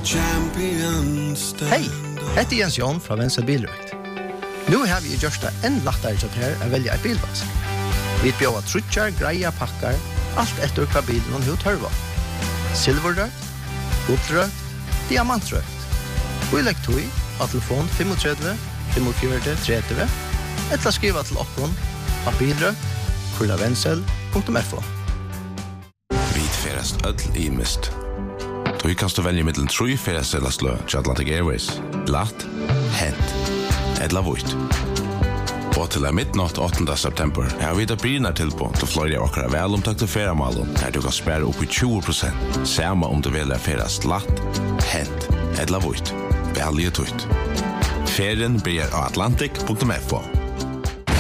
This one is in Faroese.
Hej, heter Jens Jon fra Venstre Bilrøkt. Nu har vi gjort det enn lettere til her å velge en bilvask. Vi bjør trutjar, greia, pakkar, alt etter hva bilen hun tørver. Silverrøkt, guldrøkt, diamantrøkt. Vi legger tog av telefon 35 45 30 eller skriva til oppgånd av bilrøkt@vensel.fo. Vi ferast öll I mist. Du kan stå velge mittelen 3 ferdagsstedlaslø til Atlantic Airways. Glatt, hent, eller vuit. Og til midnatt 8. september har vi det brynar tilbå til flere av okkara velomtakte feriemalen der du kan spære opp I 20%. Samme om du velger ferast glatt, hent, eller vuit. Velge tutt. Ferien blir av atlantic.fo.